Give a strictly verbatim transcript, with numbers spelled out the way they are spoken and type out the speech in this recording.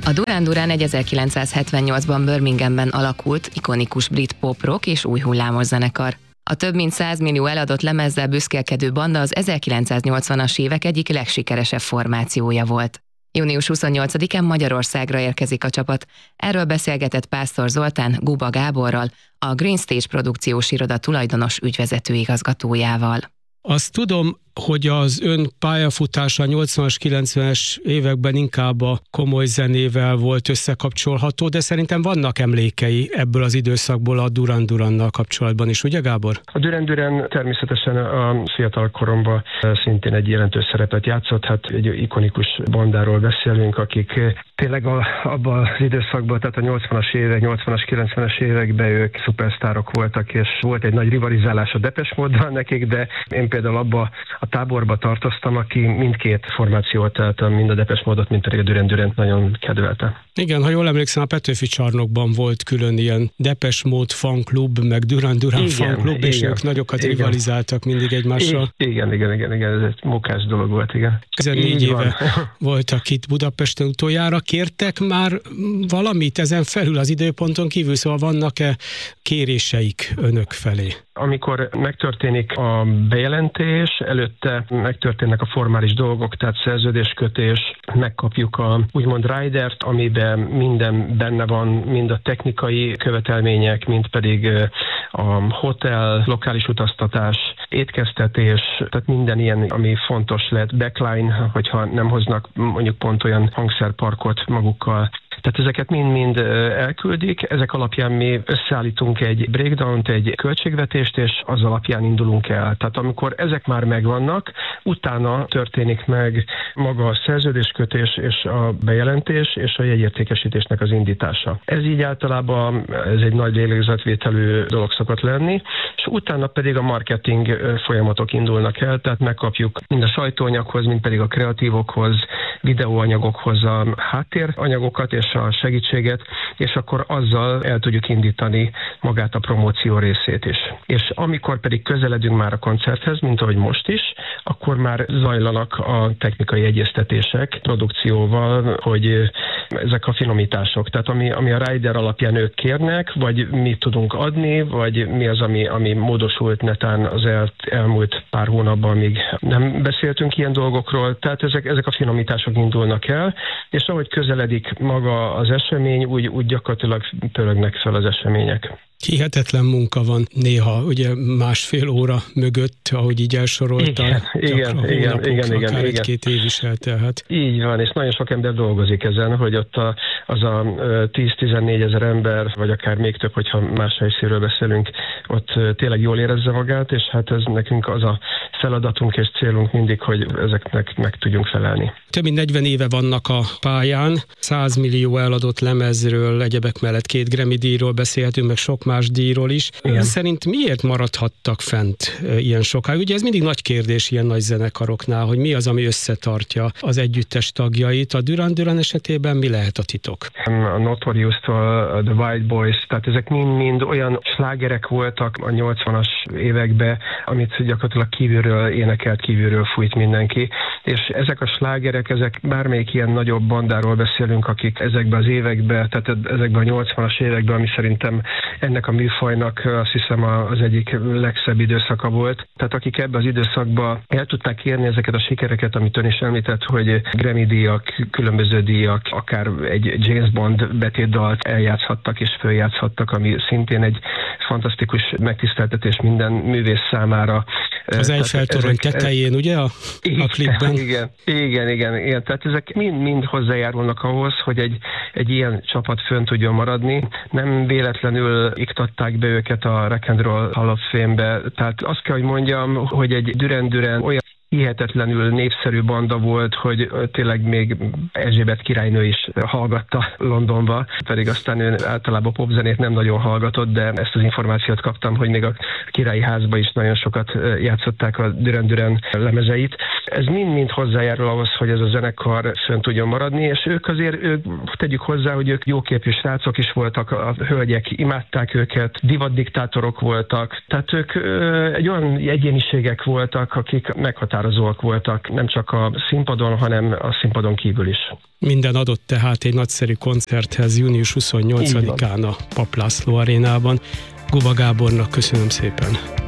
A Duran Duran ezerkilencszázhetvennyolcban Birminghamben alakult ikonikus brit pop-rock és új hullámos zenekar. A több mint száz millió eladott lemezzel büszkélkedő banda az ezerkilencszáznyolcvanas évek egyik legsikeresebb formációja volt. június huszonnyolcadikán Magyarországra érkezik a csapat. Erről beszélgetett Pásztor Zoltán Guba Gáborral, a Green Stage produkciós iroda tulajdonos ügyvezető igazgatójával. Azt tudom, hogy az ön pályafutása a nyolcvanas, kilencvenes években inkább a komoly zenével volt összekapcsolható, de szerintem vannak emlékei ebből az időszakból a Duran Durannal kapcsolatban is, ugye Gábor? A Duran Duran természetesen a fiatal koromban szintén egy jelentős szerepet játszott, hát egy ikonikus bandáról beszélünk, akik tényleg a, abban az időszakban, tehát a nyolcvanas évek, nyolcvanas, kilencvenes években ők szupersztárok voltak, és volt egy nagy rivalizálás a Depeche Mode-dal nekik, de én például abba a táborba tartoztam, aki mindkét formációt, tehát mind a Depeche Mode-ot, mint pedig a Duran Durant nagyon kedvelte. Igen, ha jól emlékszem, a Petőfi Csarnokban volt külön ilyen Depeche Mode fanklub, meg Duran Duran fanklub, és ők nagyokat igen. rivalizáltak mindig egymással. Igen, igen, igen, igen, ez egy mókás dolog volt, igen. tizennégy éve voltak itt Budapesten utoljára. Kértek már valamit ezen felül az időponton kívül, szóval vannak-e kéréseik önök felé? Amikor megtörténik a bejelentés, előtte megtörténnek a formális dolgok, tehát szerződéskötés, megkapjuk a úgymond ridert, amiben minden benne van, mind a technikai követelmények, mind pedig a hotel, lokális utaztatás, étkeztetés, tehát minden ilyen, ami fontos lehet, backline, hogyha nem hoznak mondjuk pont olyan hangszerparkot magukkal. Tehát ezeket mind-mind elküldik, ezek alapján mi összeállítunk egy breakdownt, egy költségvetést, és az alapján indulunk el. Tehát amikor ezek már megvannak, utána történik meg maga a szerződéskötés és a bejelentés és a jegyértékesítésnek az indítása. Ez így általában ez egy nagy lélegzetvételű dolog szokott lenni, és utána pedig a marketing folyamatok indulnak el, tehát megkapjuk mind a sajtóanyaghoz, mind pedig a kreatívokhoz, videóanyagokhoz a háttéranyagokat és a segítséget, és akkor azzal el tudjuk indítani magát a promóció részét is. És amikor pedig közeledünk már a koncerthez, mint ahogy most is, akkor már zajlanak a technikai egyeztetések produkcióval, hogy ezek a finomítások. Tehát ami, ami a rider alapján ők kérnek, vagy mit tudunk adni, vagy mi az, ami, ami módosult netán az el, elmúlt pár hónapban, még nem beszéltünk ilyen dolgokról. Tehát ezek, ezek a finomítások indulnak el, és ahogy közeledik maga az esemény, úgy, úgy gyakorlatilag pörögnek fel az események. Hihetetlen munka van néha, ugye másfél óra mögött, ahogy így elsorolta. Igen, igen, igen, igen, igen, akár igen. egy-két év is eltelhet. Így van, és nagyon sok ember dolgozik ezen, hogy ott a, az a tíz-tizennégy ezer ember, vagy akár még több, hogyha más helyszínről beszélünk, ott tényleg jól érezze magát, és hát ez nekünk az a feladatunk és célunk mindig, hogy ezeknek meg tudjunk felelni. Több mint negyven éve vannak a pályán, száz millió eladott lemezről, egyebek mellett két Grammy-díjról beszélhetünk, meg sok más díjról is. Ön szerint miért maradhattak fent ilyen sokáig? Ugye ez mindig nagy kérdés ilyen nagy zenekaroknál, hogy mi az, ami összetartja az együttes tagjait. A Duran Duran esetében mi lehet a titok? A Notorious-tól, The White Boys, tehát ezek mind-mind olyan slágerek voltak a nyolcvanas években, amit gyakorlatilag kívülről énekelt, kívülről fújt mindenki. És ezek a slágerek, ezek bármelyik ilyen nagyobb bandáról beszélünk, akik ezekben az években, tehát ezekben a nyolcvanas években, ami szerintem ennek a műfajnak azt hiszem az egyik legszebb időszaka volt. Tehát akik ebben az időszakban el tudták érni ezeket a sikereket, amit ön is említett, hogy Grammy-díjak, különböző díjak, akár egy James Bond betétdalt eljátszhattak és följátszhattak, ami szintén egy fantasztikus megtiszteltetés minden művész számára. Az Eiffel-torony tetején, ugye a, a klipben? Igen, igen, igen, igen. Tehát ezek mind-mind hozzájárulnak ahhoz, hogy egy, egy ilyen csapat fönn tudjon maradni. Nem véletlenül iktatták be őket a Rock and Roll Hall of Fame-be. Tehát azt kell, hogy mondjam, hogy egy Duran Duran olyan hihetetlenül népszerű banda volt, hogy tényleg még Erzsébet királynő is hallgatta Londonba, pedig aztán ő általában popzenét nem nagyon hallgatott, de ezt az információt kaptam, hogy még a királyi házba is nagyon sokat játszották a Duran Duran lemezeit. ez mind-mind hozzájárul ahhoz, hogy ez a zenekar fönn tudjon maradni, és ők azért, ők, tegyük hozzá, hogy ők jóképű srácok is voltak, a hölgyek imádták őket, divatdiktátorok voltak, tehát ők ö, egy olyan egyéniségek voltak, akik meghatározóak voltak, nem csak a színpadon, hanem a színpadon kívül is. Minden adott tehát egy nagyszerű koncerthez június huszonnyolcadikán a Papp László arénában. Guba Gábornak köszönöm szépen.